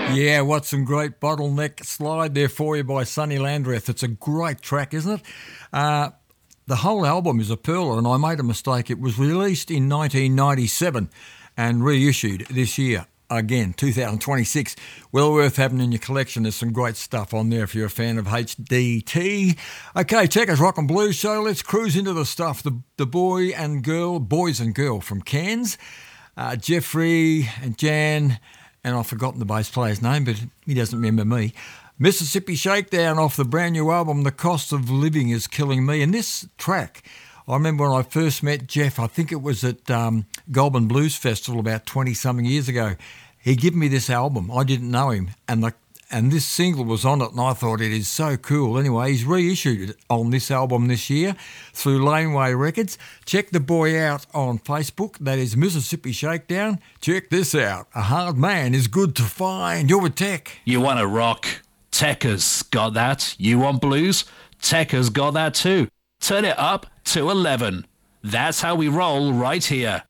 Yeah, what some great bottleneck slide there for you by Sonny Landreth. It's a great track, isn't it? The whole album is a pearler, and I made a mistake. It was released in 1997 and reissued this year. Again, 2026. Well worth having in your collection. There's some great stuff on there if you're a fan of HDT. Okay, Checkers Rock and Blues Show. Let's cruise into the stuff. The boys and girl from Cairns. Jeffrey and Jan, and I've forgotten the bass player's name, but he doesn't remember me. Mississippi Shakedown off the brand new album, The Cost of Living is Killing Me. And this track, I remember when I first met Jeff, I think it was at Goulburn Blues Festival about 20-something years ago. He gave me this album. I didn't know him. And this single was on it, and I thought it is so cool. Anyway, he's reissued it on this album this year through Laneway Records. Check the boy out on Facebook. That is Mississippi Shakedown. Check this out. A hard man is good to find. You're with Tech. You want to rock? Techers got that. You want blues? Techers got that too. Turn it up to 11. That's how we roll right here.